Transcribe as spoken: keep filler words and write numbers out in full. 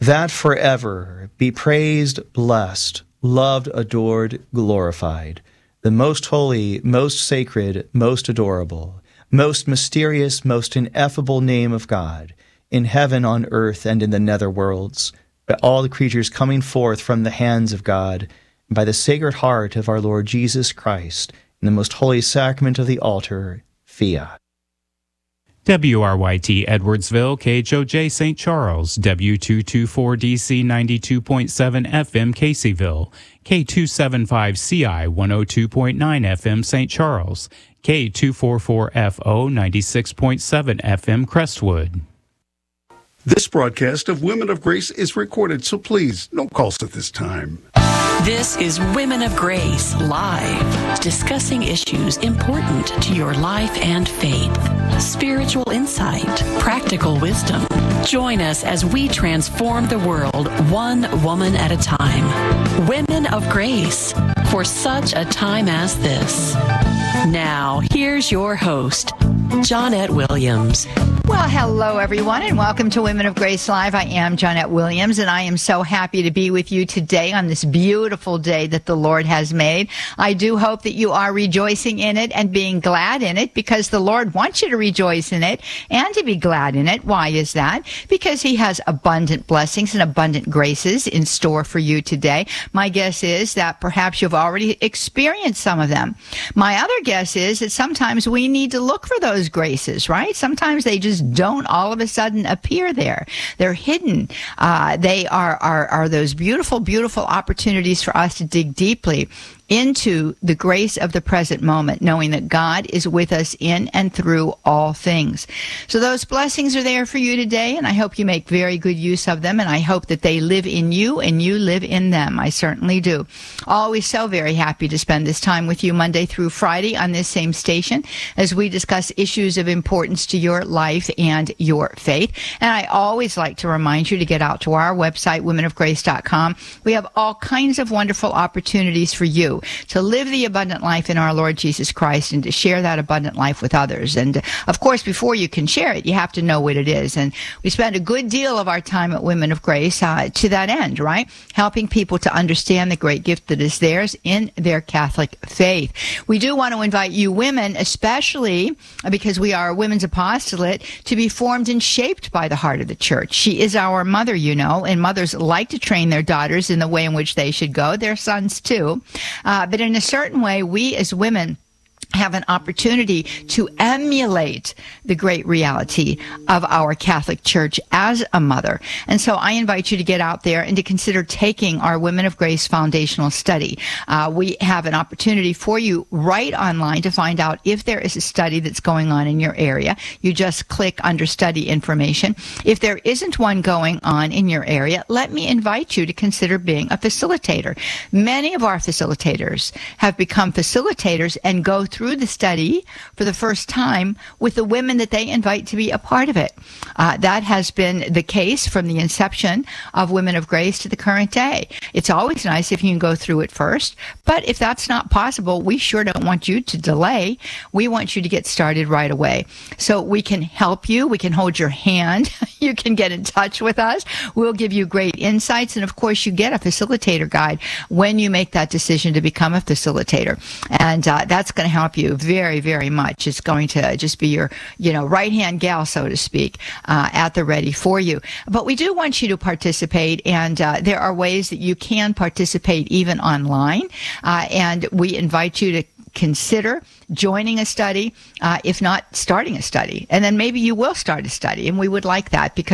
that forever be praised, blessed, loved, adored, glorified, the most holy, most sacred, most adorable, most mysterious, most ineffable name of God, in heaven, on earth, and in the nether worlds, by all the creatures coming forth from the hands of God, and by the sacred heart of our Lord Jesus Christ, in the most holy sacrament of the altar, fiat. W R Y T Edwardsville, K H O J Saint Charles, W two twenty-four D C ninety-two point seven F M Caseyville, K two seventy-five C I one oh two point nine F M Saint Charles, K two forty-four F O ninety-six point seven F M Crestwood. This broadcast of Women of Grace is recorded, so please, no calls at this time. This is Women of Grace Live, discussing issues important to your life and faith, spiritual insight, practical wisdom. Join us as we transform the world one woman at a time. Women of Grace, for such a time as this. Now, here's your host, Johnnette Williams. Well, hello, everyone, and welcome to Women of Grace Live. I am Johnnette Williams, and I am so happy to be with you today on this beautiful day that the Lord has made. I do hope that you are rejoicing in it and being glad in it, because the Lord wants you to rejoice in it and to be glad in it. Why is that? Because He has abundant blessings and abundant graces in store for you today. My guess is that perhaps you've already experienced some of them. My other guess is that sometimes we need to look for those graces, right? Sometimes they just don't all of a sudden appear there. They're hidden. Uh, they are, are, are those beautiful, beautiful opportunities for us to dig deeply into the grace of the present moment, knowing that God is with us in and through all things. So those blessings are there for you today, and I hope you make very good use of them, and I hope that they live in you and you live in them. I certainly do. Always so very happy to spend this time with you Monday through Friday on this same station as we discuss issues of importance to your life and your faith. And I always like to remind you to get out to our website, women of grace dot com. We have all kinds of wonderful opportunities for you to live the abundant life in our Lord Jesus Christ and to share that abundant life with others. And of course, before you can share it, you have to know what it is. And we spend a good deal of our time at Women of Grace uh, to that end, right? Helping people to understand the great gift that is theirs in their Catholic faith. We do want to invite you women, especially because we are a women's apostolate, to be formed and shaped by the heart of the church. She is our mother, you know, and mothers like to train their daughters in the way in which they should go, their sons too. Uh, but in a certain way, we as women have an opportunity to emulate the great reality of our Catholic Church as a mother. And so I invite you to get out there and to consider taking our Women of Grace foundational study. Uh, we have an opportunity for you right online to find out if there is a study that's going on in your area. You just click under study information. If there isn't one going on in your area, let me invite you to consider being a facilitator. Many of our facilitators have become facilitators and go through through the study for the first time with the women that they invite to be a part of it. Uh, that has been the case from the inception of Women of Grace to the current day. It's always nice if you can go through it first, but if that's not possible, we sure don't want you to delay. We want you to get started right away. So we can help you. We can hold your hand. You can get in touch with us. We'll give you great insights. And of course, you get a facilitator guide when you make that decision to become a facilitator. And uh, that's going to help you very, very much. It's going to just be your, you know, right-hand gal, so to speak, uh, at the ready for you. But we do want you to participate, and uh, there are ways that you can participate even online. Uh, and we invite you to consider joining a study, uh, if not starting a study. And then maybe you will start a study, and we would like that because